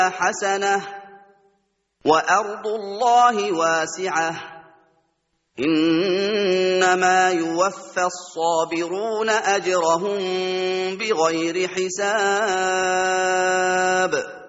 حَسَنَةٌ وَأَرْضُ اللَّهِ وَاسِعَةٌ إِنَّمَا يُوَفَّى الصَّابِرُونَ أَجْرَهُم بِغَيْرِ حِسَابٍ